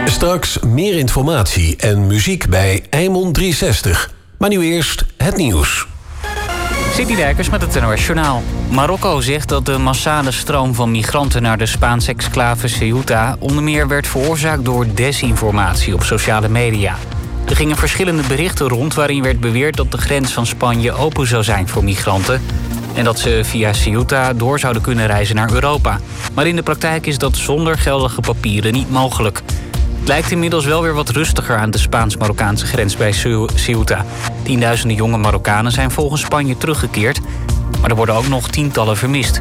Straks meer informatie en muziek bij Eimond 360. Maar nu eerst het nieuws. Sidney Dijkers met het NOS Journaal. Marokko zegt dat de massale stroom van migranten naar de Spaanse exclave Ceuta onder meer werd veroorzaakt door desinformatie op sociale media. Er gingen verschillende berichten rond waarin werd beweerd dat de grens van Spanje open zou zijn voor migranten en dat ze via Ceuta door zouden kunnen reizen naar Europa. Maar in de praktijk is dat zonder geldige papieren niet mogelijk. Het lijkt inmiddels wel weer wat rustiger aan de Spaans-Marokkaanse grens bij Ceuta. Tienduizenden jonge Marokkanen zijn volgens Spanje teruggekeerd, maar er worden ook nog tientallen vermist.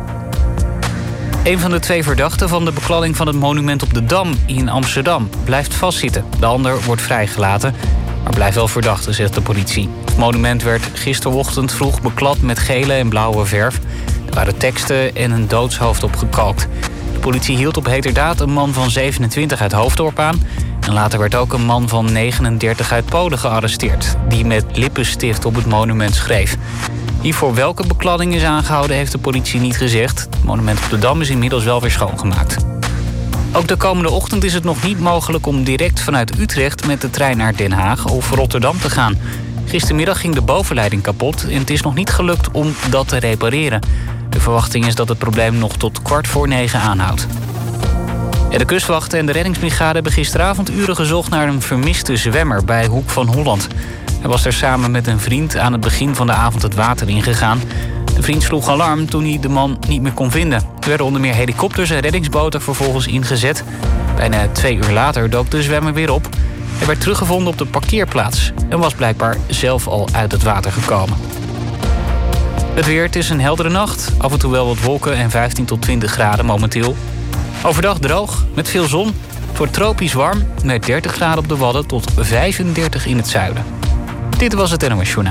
Een van de 2 verdachten van de bekladding van het monument op de Dam in Amsterdam blijft vastzitten. De ander wordt vrijgelaten, maar blijft wel verdachte, zegt de politie. Het monument werd gisterochtend vroeg beklad met gele en blauwe verf. Er waren teksten en een doodshoofd opgekalkt. De politie hield op heterdaad een man van 27 uit Hoofddorp aan. En later werd ook een man van 39 uit Polen gearresteerd, die met lippenstift op het monument schreef. Wie voor welke bekladding is aangehouden heeft de politie niet gezegd. Het monument op de Dam is inmiddels wel weer schoongemaakt. Ook de komende ochtend is het nog niet mogelijk om direct vanuit Utrecht met de trein naar Den Haag of Rotterdam te gaan. Gistermiddag ging de bovenleiding kapot en het is nog niet gelukt om dat te repareren. De verwachting is dat het probleem nog tot 8:45 aanhoudt. De kustwacht en de reddingsbrigade hebben gisteravond uren gezocht naar een vermiste zwemmer bij Hoek van Holland. Hij was er samen met een vriend aan het begin van de avond het water ingegaan. De vriend sloeg alarm toen hij de man niet meer kon vinden. Er werden onder meer helikopters en reddingsboten vervolgens ingezet. Bijna 2 uur later dook de zwemmer weer op. Hij werd teruggevonden op de parkeerplaats en was blijkbaar zelf al uit het water gekomen. Het weer, het is een heldere nacht. Af en toe wel wat wolken en 15 tot 20 graden momenteel. Overdag droog, met veel zon. Het wordt tropisch warm, met 30 graden op de Wadden tot 35 in het zuiden. Dit was het NOS Journaal.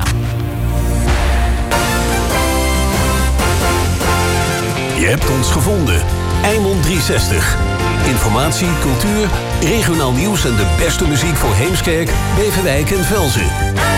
Je hebt ons gevonden. Eimond 360. Informatie, cultuur, regionaal nieuws en de beste muziek voor Heemskerk, Beverwijk en Velzen.